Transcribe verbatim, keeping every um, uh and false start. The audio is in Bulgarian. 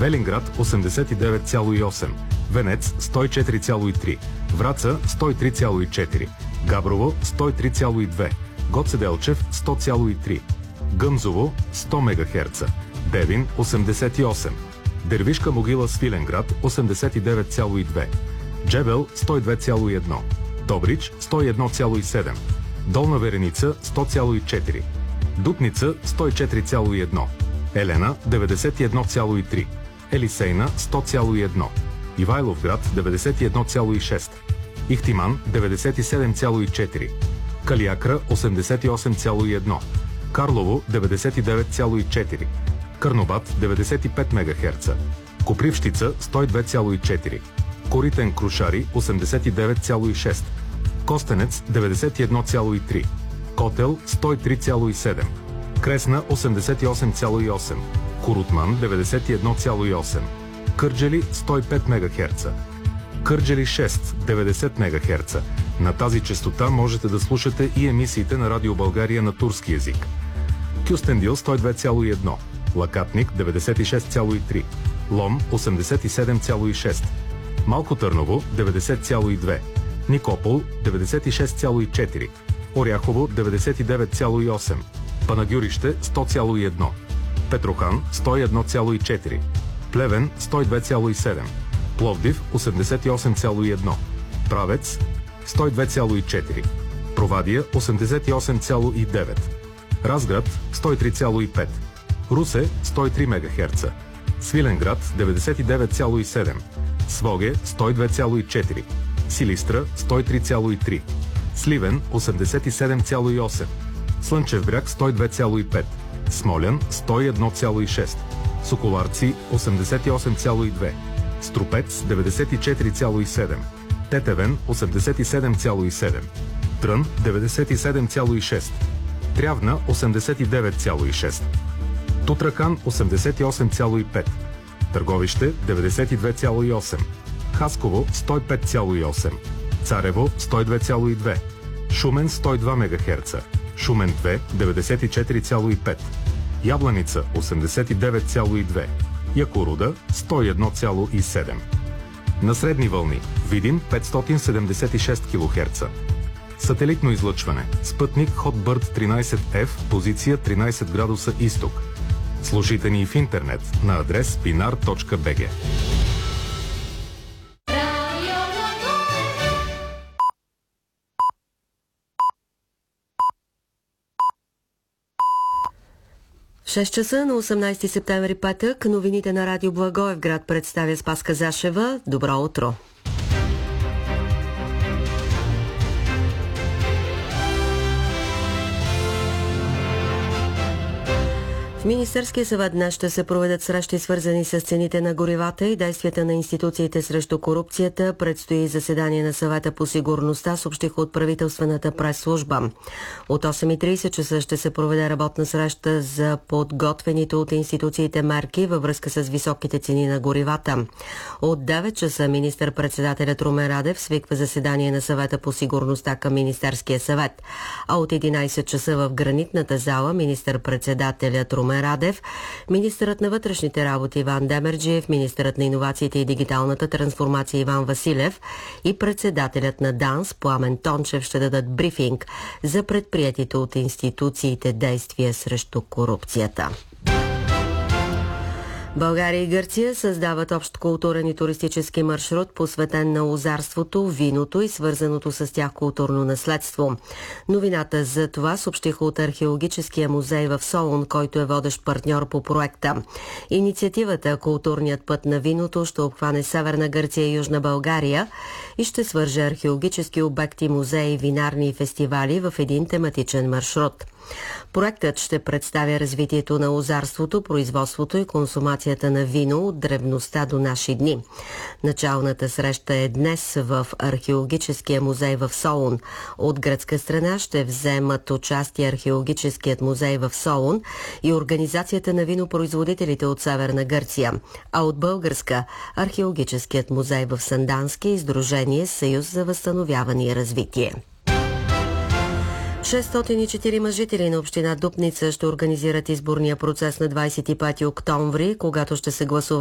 Велинград осемдесет и девет цяло и осем, Венец сто и четири цяло и три, Враца сто и три цяло и четири, Габрово сто и три цяло и две, Гоце Делчев сто цяло и три, Гъмзово сто мегахерца, Девин осемдесет и осем, Дервишка могила Свиленград осемдесет и девет цяло и две, Джебел сто и две цяло и едно, Добрич сто и едно цяло и седем, Долна Вереница сто цяло и четири, Дупница сто и четири цяло и едно, Елена деветдесет и едно цяло и три, Елисейна сто цяло и едно, Ивайловград деветдесет и едно цяло и шест, Ихтиман деветдесет и седем цяло и четири, Калиакра осемдесет и осем цяло и едно, Карлово деветдесет и девет цяло и четири, Карнобат деветдесет и пет мегахерца, Копривщица сто и две цяло и четири, Коритен Крушари осемдесет и девет цяло и шест, Костенец деветдесет и едно цяло и три, Котел сто и три цяло и седем, Кресна осемдесет и осем цяло и осем, Корутман деветдесет и едно цяло и осем, Кърджали сто и пет мегахерца, Кърджали шест деветдесет мегахерца. На тази честота можете да слушате и емисиите на Радио България на турски език. Кюстендил сто и две цяло и едно, Лакатник деветдесет и шест цяло и три, Лом осемдесет и седем цяло и шест, Малко Търново деветдесет цяло и две, Никопол деветдесет и шест цяло и четири, Оряхово деветдесет и девет цяло и осем, Панагюрище сто цяло и едно, Петрохан сто и едно цяло и четири, Плевен сто и две цяло и седем, Пловдив осемдесет и осем цяло и едно, Правец сто и две цяло и четири, Провадия осемдесет и осем цяло и девет, Разград сто и три цяло и пет, Русе сто и три мегахерца, Свиленград деветдесет и девет цяло и седем, Своге сто и две цяло и четири, Силистра сто и три цяло и три, Сливен осемдесет и седем цяло и осем, Слънчев бряг сто и две цяло и пет, Смолян сто и едно цяло и шест, Соколарци осемдесет и осем цяло и две, Струпец деветдесет и четири цяло и седем, Тетевен осемдесет и седем цяло и седем, Трън деветдесет и седем цяло и шест, Трявна осемдесет и девет цяло и шест, Тутракан осемдесет и осем цяло и пет, Търговище деветдесет и две цяло и осем, Хасково сто и пет цяло и осем, Царево сто и две цяло и две, Шумен сто и два мегахерца, Шумен две деветдесет и четири цяло и пет, Ябланица осемдесет и девет цяло и две, Якоруда сто и едно цяло и седем. На средни вълни Видин петстотин седемдесет и шест килохерца. Сателитно излъчване. Спътник Хотбърд тринайсет еф, позиция тринайсет градуса изток. Слушайте ни в интернет на адрес binar точка би джи. В шест часа на осемнайсети септември, петък, новините на Радио Благоевград представя Спаска Зашева. Добро утро! В Министерския съвет днес ще се проведат срещи, свързани с цените на горивата и действията на институциите срещу корупцията. Предстои заседание на съвета по сигурността, съобщиха от правителствената прес-служба. От осем и трийсет часа ще се проведе работна среща за подготвените от институциите мерки във връзка с високите цени на горивата. От девет часа министър-председателят Румен Радев свиква заседание на съвета по сигурността към Министерския съвет. А от единайсет часа в гранитната зала министър-председателят Румен Радев, министърът на вътрешните работи Иван Демерджиев, министърът на иновациите и дигиталната трансформация Иван Василев и председателят на ДАНС Пламен Тончев ще дадат брифинг за предприетите от институциите действия срещу корупцията. България и Гърция създават общ културен и туристически маршрут, посветен на лозарството, виното и свързаното с тях културно наследство. Новината за това съобщиха от Археологическия музей в Солун, който е водещ партньор по проекта. Инициативата "Културният път на виното" ще обхване Северна Гърция и Южна България и ще свърже археологически обекти, музеи, винарни и фестивали в един тематичен маршрут. Проектът ще представя развитието на лозарството, производството и консумацията на вино от древността до наши дни. Началната среща е днес в Археологическия музей в Солун. От гръцка страна ще вземат участие Археологическият музей в Солун и Организацията на винопроизводителите от Северна Гърция, а от българска Археологическият музей в Сандански и Сдружение Съюз за възстановяване и развитие. шестстотин и четирима жители на община Дупница ще организират изборния процес на двайсет и пети октомври, когато ще се гласува